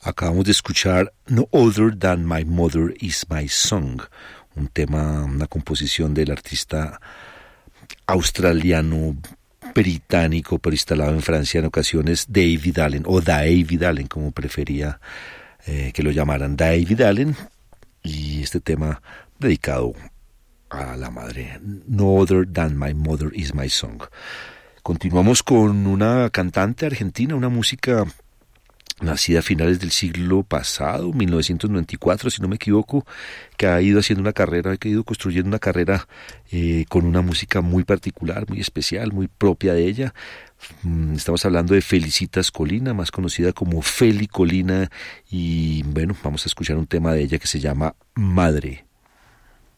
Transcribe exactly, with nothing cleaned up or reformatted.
Acabamos de escuchar No Other Than My Mother Is My Song, un tema, una composición del artista australiano británico, pero instalado en Francia en ocasiones, David Allen, o David Allen, como prefería eh, que lo llamaran, David Allen, y este tema dedicado a la madre, No Other Than My Mother Is My Song. Continuamos con una cantante argentina, una música nacida a finales del siglo pasado, mil novecientos noventa y cuatro, si no me equivoco, que ha ido haciendo una carrera, que ha ido construyendo una carrera eh, con una música muy particular, muy especial, muy propia de ella. Estamos hablando de Felicitas Colina, más conocida como Feli Colina, y bueno, vamos a escuchar un tema de ella que se llama Madre.